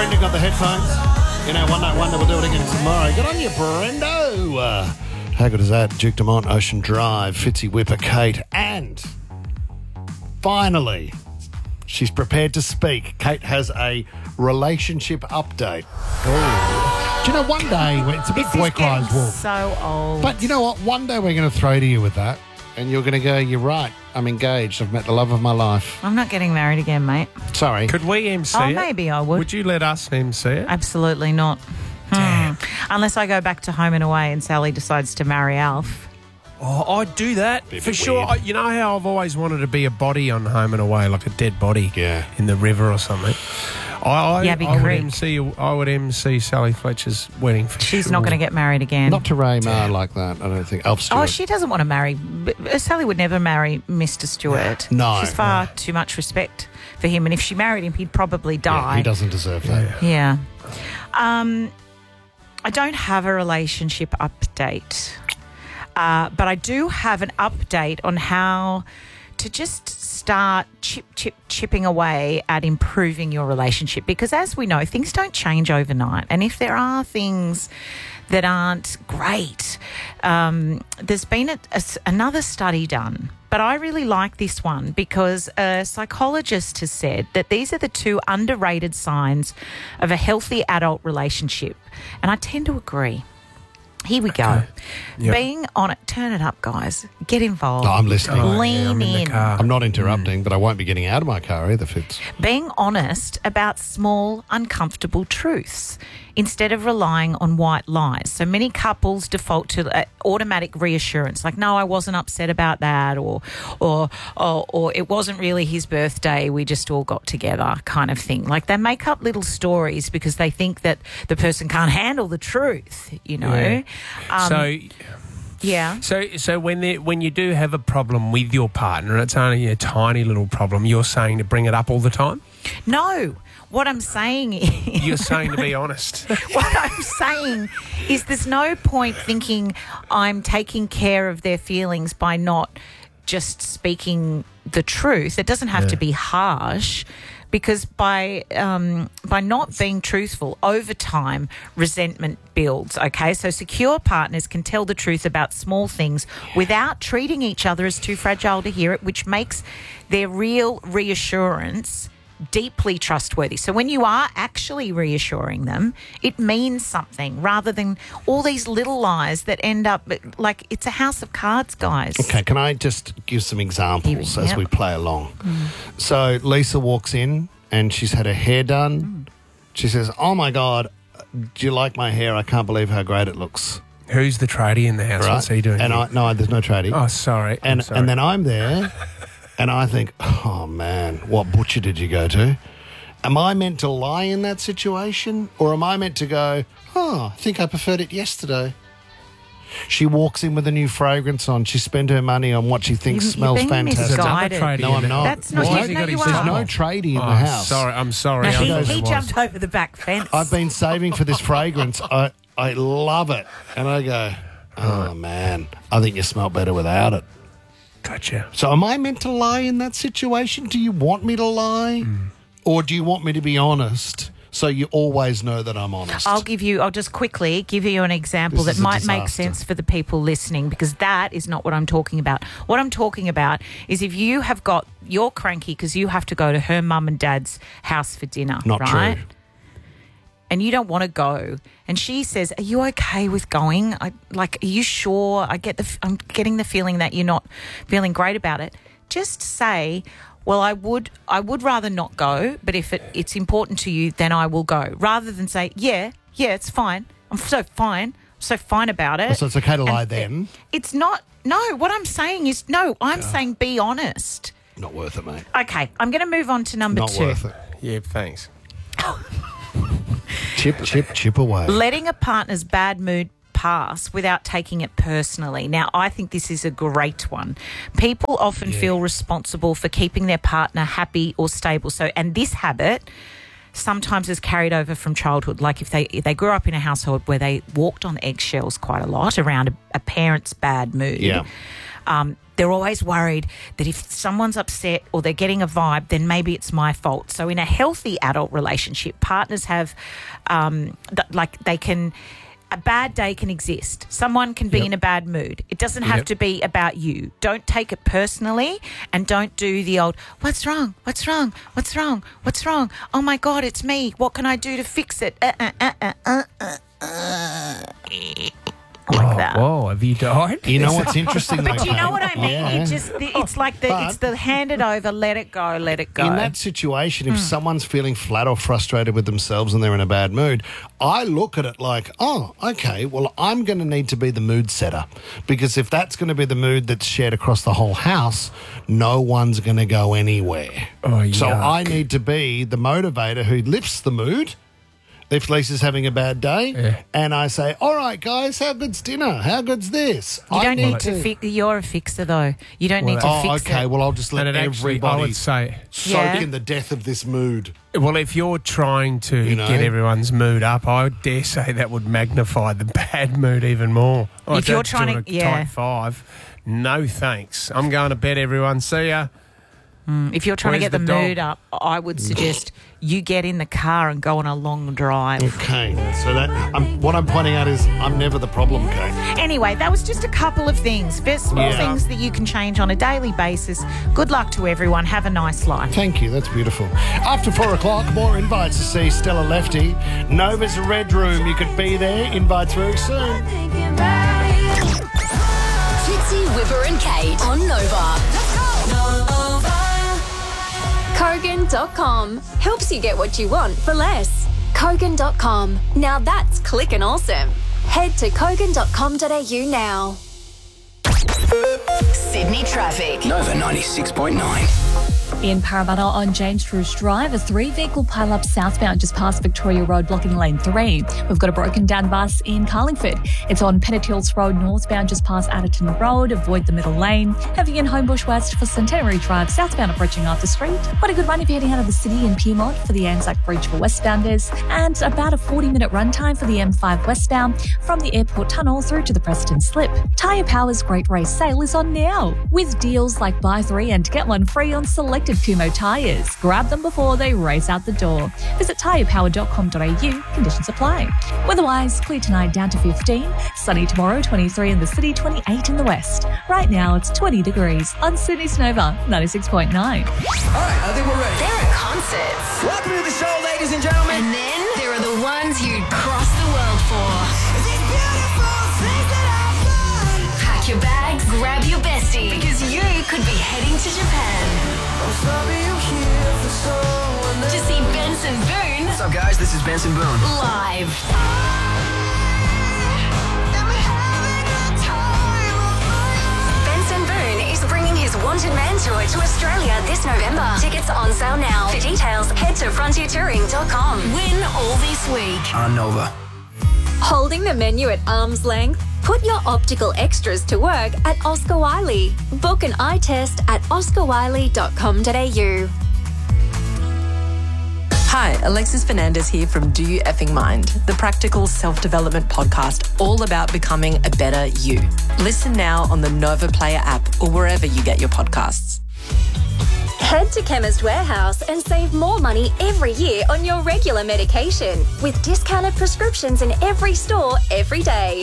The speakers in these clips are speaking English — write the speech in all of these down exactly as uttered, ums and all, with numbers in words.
Brenda got the headphones. You know, One Night Wonder, we'll do it again tomorrow. Good on you, Brendo. Uh, how good is that? Duke Dumont, Ocean Drive, Fitzy Whipper, Kate, and finally, she's prepared to speak. Kate has a relationship update. Oh. Do you know, one day, it's a bit This boy is getting cries wolf. so old. But you know what? One day we're going to throw to you with that, and you're going to go, you're right, I'm engaged. I've met the love of my life. I'm not getting married again, mate. Sorry. Could we M C Oh, it? maybe I would. Would you let us M C it? Absolutely not. Damn. Hmm. Unless I go back to Home and Away and Sally decides to marry Alf. Oh, I'd do that Be a for bit sure. weird. I, you know how I've always wanted to be a body on Home and Away, like a dead body Yeah. in the river or something. I, I, Yabby I would Creek. M C. I would M C Sally Fletcher's wedding for She's sure. not going to get married again. Not to Ray Ma like that, I don't think. Alf Stewart. Oh, she doesn't want to marry. b- Sally would never marry Mister Stewart. No, She's far no. too much respect for him. And if she married him, he'd probably Yeah, die. he doesn't deserve that. Yeah. Um, I don't have a relationship update, uh, but I do have an update on how to just start chip, chip, chipping away at improving your relationship. Because as we know, things don't change overnight. And if there are things that aren't great, um, there's been a, a, another study done. But I really like this one because a psychologist has said that these are the two underrated signs of a healthy adult relationship. And I tend to agree. Here we go. Okay. Yep. Being on it, turn it up, guys. Get involved. No, I'm listening. Oh, yeah, Lean I'm in the in. car. I'm not interrupting, but I won't be getting out of my car either, Fitz. Being honest about small, uncomfortable truths instead of relying on white lies. So many couples default to uh, automatic reassurance, like, no, I wasn't upset about that, or, or, or, or it wasn't really his birthday, we just all got together, kind of thing. Like, they make up little stories because they think that the person can't handle the truth, you know? Yeah. Um, so, yeah. so, so when there, when you do have a problem with your partner, and it's only a tiny little problem, you're saying to bring it up all the time. No. What I'm saying is... You're saying to be honest. What I'm saying is there's no point thinking I'm taking care of their feelings by not just speaking the truth. It doesn't have Yeah. to be harsh, because by um, by not being truthful, over time, resentment builds, okay? So secure partners can tell the truth about small things without treating each other as too fragile to hear it, which makes their real reassurance deeply trustworthy. So when you are actually reassuring them, it means something rather than all these little lies that end up like it's a house of cards, guys. Okay, can I just give some examples Here- as yep. we play along? So Lisa walks in and she's had her hair done. She says, oh my God, do you like my hair? I can't believe how great it looks. Who's the tradie in the house? Right? What's he doing? And here? I, no, there's no tradie. oh, sorry. I'm and, sorry. and then I'm there and I think, oh man, what butcher did you go to? Am I meant to lie in that situation? Or am I meant to go, oh, I think I preferred it yesterday? She walks in with a new fragrance on. She spent her money on what she thinks You- you're smells being fantastic. misguided. Another tradie No, in I'm the not. house. That's not- Why you- has he no, got you his are. There's no Oh. tradie in Oh, the house. Sorry, I'm sorry. No, I he, thought he it was. jumped over the back fence. I've been saving for this fragrance. I, I love it. And I go, oh, man, I think you smell better without it. Gotcha. So am I meant to lie in that situation? Do you want me to lie? Mm. Or do you want me to be honest so you always know that I'm honest? I'll give you, I'll just quickly give you an example This that is a might make disaster. sense for the people listening, because that is not what I'm talking about. What I'm talking about is if you have got, you're cranky because you have to go to her mum and dad's house for dinner, Not right? true. And you don't want to go. And she says, are you okay with going? I, like, are you sure? I get the, f- I'm getting the feeling that you're not feeling great about it. Just say, well, I would I would rather not go, but if it, it's important to you, then I will go. Rather than say, yeah, yeah, it's fine. I'm so fine. I'm so fine about it. So it's okay to lie And then? it- it's not. No, what I'm saying is, no, I'm saying be honest. Not worth it, mate. Okay, I'm going to move on to number Not two. worth it. Yeah, thanks. Chip, chip, chip away. Letting a partner's bad mood pass without taking it personally. Now, I think this is a great one. People often feel responsible for keeping their partner happy or stable. So, and this habit sometimes is carried over from childhood. Like if they if they grew up in a household where they walked on eggshells quite a lot around a, a parent's bad mood. Yeah. Um, they're always worried that if someone's upset or they're getting a vibe, then maybe it's my fault. So in a healthy adult relationship, partners have, um, th- like they can, a bad day can exist. Someone can be Yep. in a bad mood. It doesn't have Yep. to be about you. Don't take it personally and don't do the old, what's wrong? What's wrong? What's wrong? What's wrong? Oh my God, it's me. What can I do to fix it? Uh, uh, uh, uh, uh, uh, uh. Like Oh, that. whoa, have you died? You know what's interesting? But though, do you know Kate? what I mean? Yeah. You just it's like the But- it's the hand it over, let it go, let it go. In that situation, Hmm. if someone's feeling flat or frustrated with themselves and they're in a bad mood, I look at it like, oh, okay, well, I'm going to need to be the mood setter. Because if that's going to be the mood that's shared across the whole house, no one's going to go anywhere. Oh, So yuck. I need to be the motivator who lifts the mood if Lisa's having a bad day. Yeah. And I say, all right, guys, how good's dinner? How good's this? you I don't need to fix. You're a fixer though. You don't need to Oh, fix okay. it. Well, I'll just let And it actually, I everybody would say, soak Yeah. in the death of this mood. well, if you're trying to You know? get everyone's mood up, I dare say that would magnify the bad mood even more. Oh, If you're Dad's trying doing to- a yeah. tight five, no thanks. I'm going to bed, everyone. See ya. If you're trying Where's to get the, the dog? mood up, I would suggest you get in the car and go on a long drive. Okay, so that I'm, what I'm pointing out is I'm never the problem, Kate. Anyway, that was just a couple of things. There's small Yeah. things that you can change on a daily basis. Good luck to everyone. Have a nice life. Thank you, that's beautiful. After four o'clock, more invites to see Stella Lefty. Nova's Red Room, you could be there. Invites very soon. Fitzy, Whipper and Kate on Nova. Kogan dot com helps you get what you want for less. Kogan dot com. Now that's clickin' awesome. Head to kogan dot com dot a u now. Sydney traffic. Nova ninety-six point nine. In Parramatta on James Bruce Drive, a three-vehicle pile-up southbound just past Victoria Road blocking lane three. We've got a broken-down bus in Carlingford. It's on Pennant Hills Road northbound just past Adderton Road. Avoid the middle lane. Heavy in Homebush West for Centenary Drive southbound approaching Arthur Street. What a good run if you're heading out of the city in Piedmont for the Anzac Bridge for westbounders. And about a forty-minute run time for the M five westbound from the Airport Tunnel through to the Preston Slip. Tyre Power's Great Race Sale is on now with deals like buy three and get one free on selected Kumho tyres. Grab them before they race out the door. Visit tyre power dot com dot a u. Conditions apply. Weather-wise, clear tonight down to fifteen. Sunny tomorrow, twenty-three in the city, twenty-eight in the west. Right now, it's twenty degrees on Sydney's Nova, ninety-six point nine. All right, I think we're ready. There are concerts. Welcome to the show, ladies and gentlemen. And then there are the ones you'd cross the world for. Pack your bags, grab your bestie, because you could be heading to Japan to see Benson Boone What's up, guys? This is Benson Boone. live. Benson Boone is bringing his Wanted Man tour to Australia this November. Tickets on sale now. For details, head to frontier touring dot com. Win all this week. On Nova. Holding the menu at arm's length? Put your optical extras to work at Oscar Wiley. Book an eye test at oscar wiley dot com dot a u. Hi, Alexis Fernandez here from Do You Effing Mind, the practical self-development podcast all about becoming a better you. Listen now on the Nova Player app or wherever you get your podcasts. Head to Chemist Warehouse and save more money every year on your regular medication with discounted prescriptions in every store every day.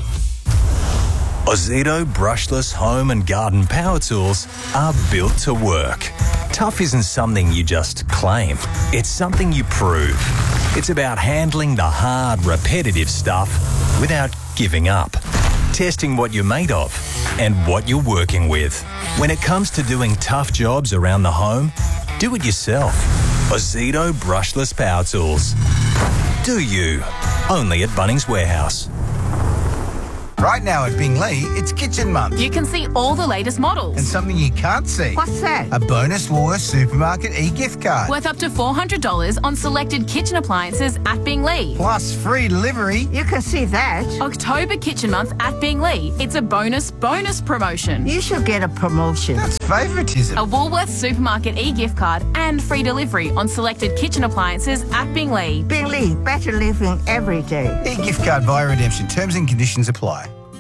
Ozito brushless home and garden power tools are built to work. Tough isn't something you just claim. It's something you prove. It's about handling the hard, repetitive stuff without giving up. Testing what you're made of and what you're working with. When it comes to doing tough jobs around the home, do it yourself. Ozito brushless power tools. Do you? Only at Bunnings Warehouse. Right now at Bingley, it's Kitchen Month. You can see all the latest models. And something you can't see. What's that? A bonus Woolworths Supermarket e-gift card. Worth up to four hundred dollars on selected kitchen appliances at Bingley. Plus free delivery. You can see that. October Kitchen Month at Bingley. It's a bonus, bonus promotion. You should get a promotion. That's favouritism. A Woolworths Supermarket e-gift card and free delivery on selected kitchen appliances at Bingley. Bingley, better living every day. E-gift card via redemption. Terms and conditions apply.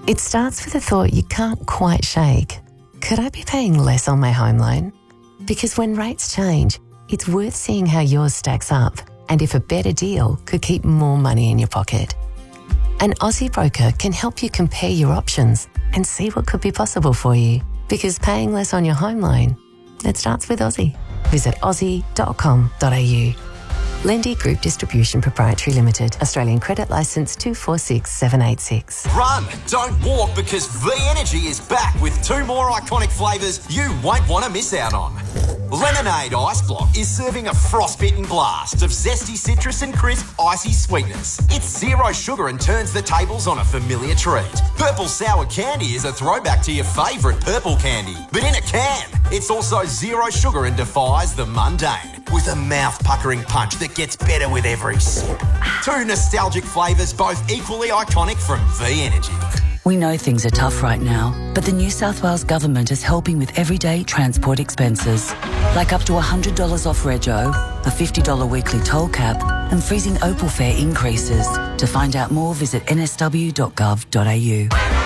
It starts with a thought you can't quite shake. Could I be paying less on my home loan? Because when rates change, it's worth seeing how yours stacks up and if a better deal could keep more money in your pocket. An Aussie broker can help you compare your options and see what could be possible for you. Because paying less on your home loan, it starts with Aussie. Visit aussie dot com dot a u. Lendi Group Distribution Proprietary Limited. Australian Credit Licence two four six seven eight six. Run, don't walk, because V Energy is back with two more iconic flavours you won't want to miss out on. Lemonade Ice Block is serving a frostbitten blast of zesty citrus and crisp icy sweetness. It's zero sugar and turns the tables on a familiar treat. Purple Sour Candy is a throwback to your favourite purple candy, but in a can. It's also zero sugar and defies the mundane, with a mouth-puckering punch that gets better with every sip. Two nostalgic flavours, both equally iconic from V Energy. We know things are tough right now, but the New South Wales Government is helping with everyday transport expenses, like up to one hundred dollars off rego, a fifty dollars weekly toll cap, and freezing Opal fare increases. To find out more, visit n s w dot gov dot a u.